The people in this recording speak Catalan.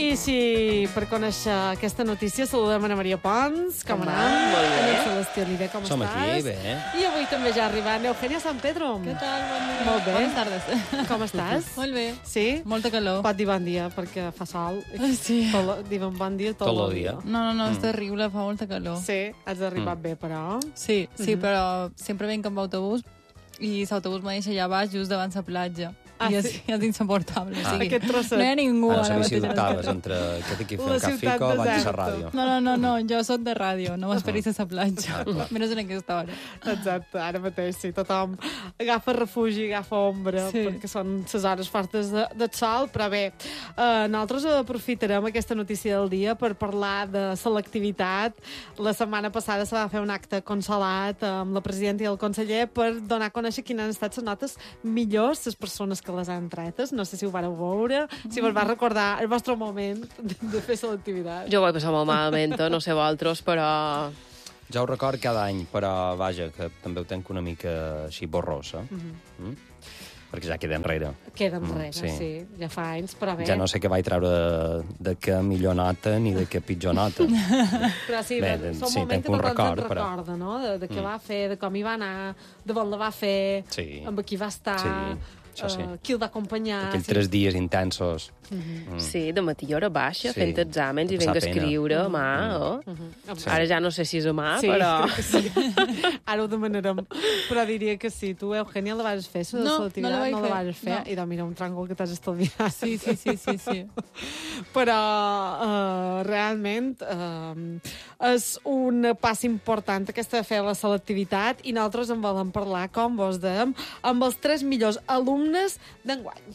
I així, per conèixer aquesta notícia, saludem Ana Maria Pons. Com anem? Molt bé. En Celestí Oliver, com Som estàs? aquí, bé. I avui també ja arribant Eugènia San Pedro. Què tal? Bon dia. Molt bé. Bones tardes. Com estàs? Molt bé. Sí? Molta calor. Pot dir bon dia, perquè fa sol. Sí. Diuen bon dia tot el dia. No, és terrible, fa molta calor. Sí, has arribat bé, però. Sí, però sempre venc amb autobús i l'autobús me deixa allà baix just davant la platja. I és insuportable. O sigui, Aquest trosset. no hi ha ningú. No ara sabia si mateix. dubtaves entre que aquí fem La un ciutat cafico o vaig a deserta. la ràdio. No, jo soc de ràdio, no m'esperis a la platja. Menys en aquesta hora. Exacte, ara mateix sí, tothom agafa refugi, agafa ombra, Sí. perquè són les hores fortes del sol, però bé, nosaltres aprofitarem aquesta notícia del dia per parlar de selectivitat. La setmana passada se va fer un acte consolat amb la presidenta i el conseller per donar a conèixer quines han estat les notes millors, les persones que les han tretes. No sé si ho vareu veure, si vos va recordar el vostre moment de fer selectivitat. Jo ho he passat molt malament, no sé vosaltres, però... Ja ho record cada any, però vaja, que també ho tenc una mica així borrosa. Perquè ja queda enrere. Queda enrere, sí. sí, ja fa anys, però bé. Ja no sé què vaig treure de què millor nota ni de què pitjor nota. Però sí, Bé, són sí, moments tenc que un tothom record, se'n però- recorda, no? De què va fer, de com hi va anar, de on la va fer, Sí. amb qui va estar, Sí, això sí. qui el va acompanyar. Aquells 3 dies intensos. Sí, de matí a hora baixa, Sí. fent exàmens i Passar vinc a pena. escriure a mà, Ara ja no sé si és a mà, Sí, però... crec que sí. Ara ho demanarem. Però diria que sí. Tu, Eugènia, la vas fer, la No, selectivitat? no la vaig no la fer, vas fer. no. I doncs mira, un tràngol que t'has estalviat. Sí. Però realment és un pas important aquesta de fer la selectivitat i nosaltres en volem parlar, com vos dèiem, amb els 3 millors alumnes d'enguany.